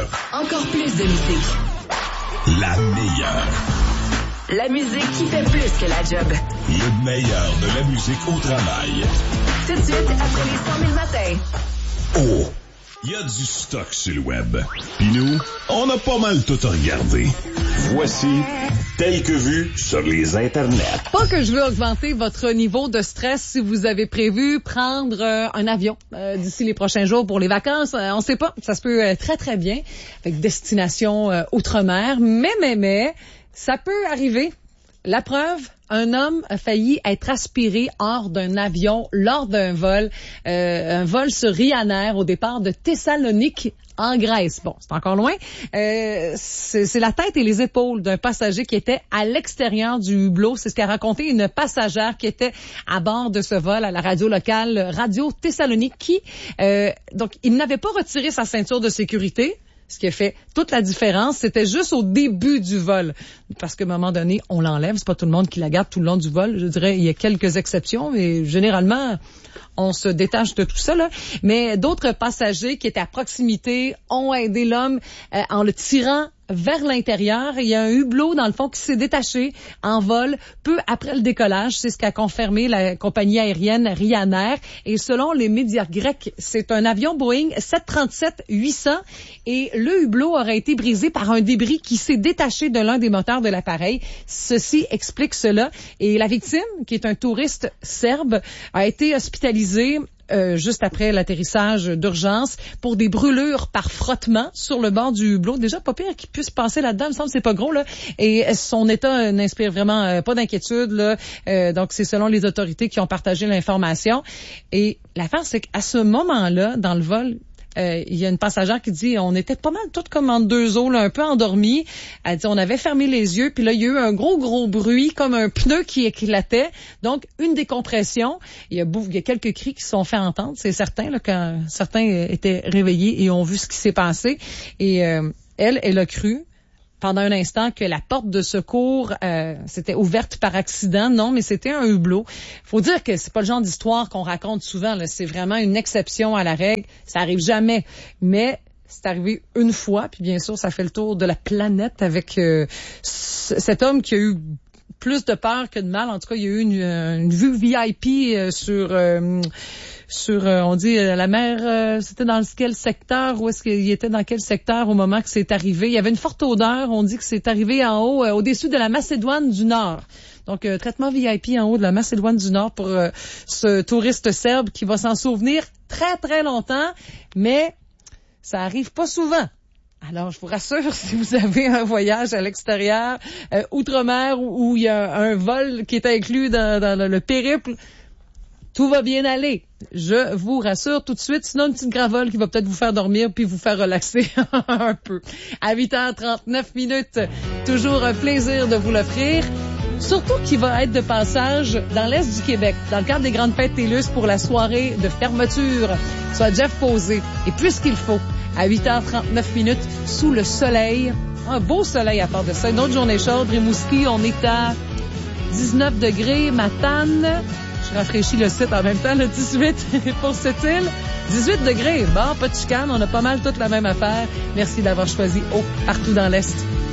Encore plus de musique. La meilleure. La musique qui fait plus que la job. Le meilleur de la musique au travail. Tout de suite, après les 100 000 matins. Oh, il y a du stock sur le web. Puis nous, on a pas mal tout regardé. Voici Tel que vu sur les internets. Pas que je veux augmenter votre niveau de stress si vous avez prévu prendre un avion d'ici les prochains jours pour les vacances. On sait pas, ça se peut très très bien avec destination outre-mer, mais ça peut arriver. La preuve, un homme a failli être aspiré hors d'un avion lors d'un vol sur Ryanair au départ de Thessalonique en Grèce. Bon, c'est encore loin. C'est la tête et les épaules d'un passager qui était à l'extérieur du hublot. C'est ce qu'a raconté une passagère qui était à bord de ce vol à la radio locale Radio Thessalonique. Donc, il n'avait pas retiré sa ceinture de sécurité. Ce qui a fait toute la différence, c'était juste au début du vol. Parce qu'à un moment donné, on l'enlève. C'est pas tout le monde qui la garde tout le long du vol. Je dirais, il y a quelques exceptions, mais généralement, on se détache de tout ça, là. Mais d'autres passagers qui étaient à proximité ont aidé l'homme en le tirant vers l'intérieur. Il y a un hublot, dans le fond, qui s'est détaché en vol peu après le décollage. C'est ce qu'a confirmé la compagnie aérienne Ryanair. Et selon les médias grecs, c'est un avion Boeing 737-800 et le hublot aurait été brisé par un débris qui s'est détaché de l'un des moteurs de l'appareil. Ceci explique cela. Et la victime, qui est un touriste serbe, a été hospitalisé juste après l'atterrissage d'urgence pour des brûlures par frottement sur le bord du hublot. Déjà, pas pire qu'il puisse passer là-dedans. Il me semble que c'est pas gros, là. Et son état n'inspire vraiment pas d'inquiétude, là. Donc, c'est selon les autorités qui ont partagé l'information. Et l'affaire, c'est qu'à ce moment-là, dans le vol, il y a une passagère qui dit on était pas mal toutes comme en deux eaux, là, un peu endormies. Elle dit on avait fermé les yeux, puis là il y a eu un gros bruit comme un pneu qui éclatait. Donc une décompression. Il y a quelques cris qui se sont fait entendre, c'est certain, là, quand certains étaient réveillés et ont vu ce qui s'est passé. Et elle a cru pendant un instant que la porte de secours s'était ouverte par accident. Non, mais c'était un hublot. Faut dire que c'est pas le genre d'histoire qu'on raconte souvent, là. C'est vraiment une exception à la règle. Ça arrive jamais. Mais c'est arrivé une fois, puis bien sûr, ça fait le tour de la planète avec cet homme qui a eu plus de peur que de mal. En tout cas, il y a eu une vue VIP sur on dit la mer, c'était dans quel secteur, où est-ce qu'il était, dans quel secteur au moment que c'est arrivé. Il y avait une forte odeur, on dit que c'est arrivé en haut, au-dessus de la Macédoine du Nord. Donc, traitement VIP en haut de la Macédoine du Nord pour ce touriste serbe qui va s'en souvenir très, très longtemps, mais ça arrive pas souvent. Alors, je vous rassure, si vous avez un voyage à l'extérieur, outre-mer, où il y a un vol qui est inclus dans le périple, tout va bien aller. Je vous rassure tout de suite. Sinon, une petite gravole qui va peut-être vous faire dormir puis vous faire relaxer un peu. À 8h39, toujours un plaisir de vous l'offrir. Surtout qu'il va être de passage dans l'Est du Québec, dans le cadre des Grandes Fêtes TELUS pour la soirée de fermeture. Soit Jeff Posé. Et plus qu'il faut, à 8h39, sous le soleil. Un beau soleil à part de ça. Une autre journée chaude. Rimouski, on est à 19 degrés. Matane. Je rafraîchis le site en même temps, le 18 pour cette île. 18 degrés. Bon, pas de chicane, on a pas mal toute la même affaire. Merci d'avoir choisi Haut partout dans l'Est.